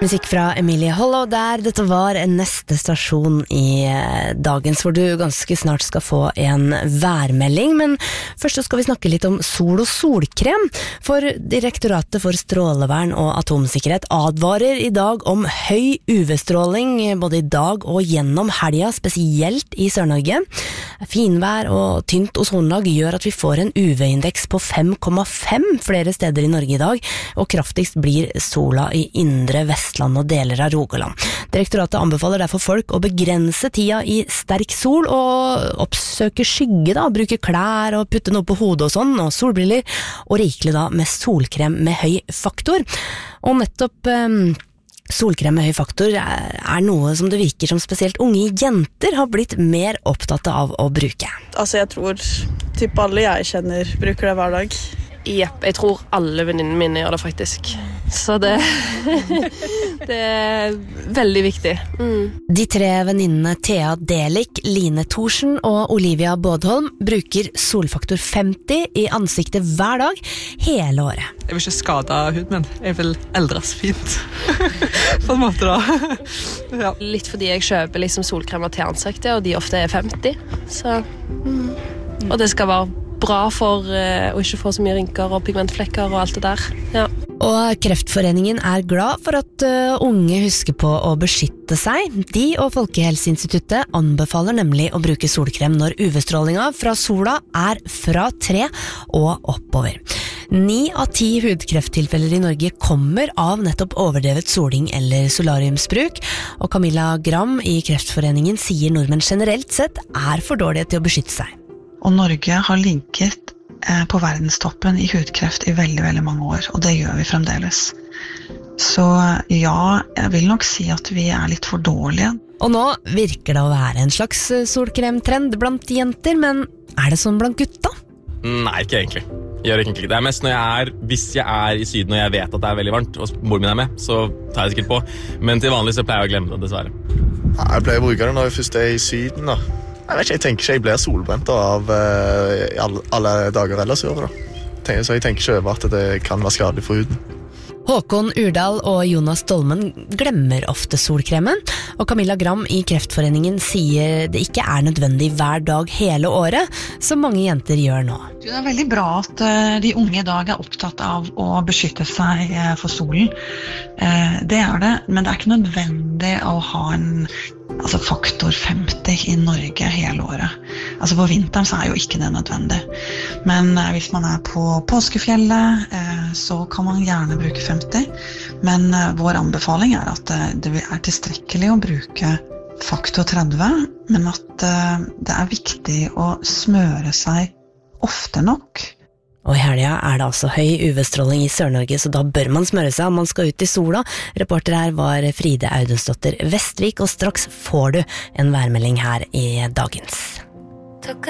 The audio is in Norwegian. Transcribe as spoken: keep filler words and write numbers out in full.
Musikk fra Emilie Hollow der. Dette var neste stasjon i dagens, hvor du ganske snart skal få en værmelding. Men først så skal vi snakke litt om sol og solkrem. For Direktoratet for strålevern og atomsikkerhet advarer i dag om høy U V-stråling både i dag og gjennom helga, spesielt i Sør-Norge. Finvær og tynt ozonlag gjør at vi får en U V-indeks på fem komma fem flere steder i Norge i dag, og kraftigst blir sola i indre Vestland og deler av Rogaland. Direktoratet anbefaler derfor folk å begrense tida i sterk sol og oppsøke skygge da, bruke klær og putte noe på hodet og sånn, og solbriller, og rikelig da med solkrem med høy faktor. Og nettopp um, solkrem med høy faktor er, er noe som det virker som spesielt unge jenter har blitt mer opptatt av å bruke. Altså jeg tror typ alle jeg kjenner bruker det hver dag. Jepp, jeg tror alle venninnene mine gjør det faktisk. Så det, det er veldig viktig. Mm. De tre venninnene Thea Delik, Line Thorsen og Olivia Bådholm bruker solfaktor femti i ansiktet hver dag, hele året. Jeg vil ikke skade huden min. Jeg vil eldres fint. På en måte da. Ja. Litt fordi jeg kjøper liksom solkremer til ansiktet, og de ofte er femti. Så, mm. Og det skal være bra for uh, å ikke få så mye rynker og pigmentflekker og alt det der. Ja. Og Kreftforeningen er glad for at uh, unge husker på å beskytte seg. De og Folkehelseinstituttet anbefaler nemlig å bruke solkrem når U V-strålinga fra sola er fra tre og oppover. Ni av ti hudkrefttilfeller i Norge kommer av nettopp overdrevet soling eller solariumsbruk, og Camilla Gram i Kreftforeningen sier nordmenn generelt sett er for dårlige til å beskytte seg. Og Norge har ligget eh, på verdenstoppen i hudkreft i veldig, veldig mange år, og det gjør vi fremdeles. Så ja, jeg vil nok si at vi er litt for dårlige. Og nå virker det å være en slags solkremtrend blant jenter, men er det sånn blant gutta? Nei, ikke egentlig. Jeg gjør ikke. Det er mest når jeg er, hvis jeg er i syden og jeg vet at det er veldig varmt, og moren min er med, så tar jeg det sikkert på. Men til vanlig så pleier jeg å glemme det, dessverre. Ja, jeg pleier å bruke det når jeg først er i syden da. Jeg vet ikke, jeg tenker ikke jeg blir solbrent av uh, alle, alle dager ellers i året da. Så jeg tenker ikke over at det kan være skadelig for huden. Håkon Urdal og Jonas Dolmen glemmer ofte solkremen, og Camilla Gram i Kreftforeningen sier det ikke er nødvendig hver dag hele året, som mange jenter gjør nå. Det er veldig bra at de unge i dag er opptatt av å beskytte seg for solen. Det er det, men det er ikke nødvendig å ha en altså faktor femti i Norge hele året. Altså på vinteren så er jo ikke det nødvendig. Men eh, hvis man er på påskefjellet, eh, så kan man gjerne bruke femti. Men eh, vår anbefaling er at eh, det er tilstrekkelig å bruke faktor tretti, men at eh, det er viktig å smøre seg ofte nok. Og i helga er det altså høy U V-stråling i Sør-Norge, så da bør man smøre seg om man skal ut i sola. Reporter her var Fride Audensdotter Vestvik, og straks får du en værmelding her i dagens.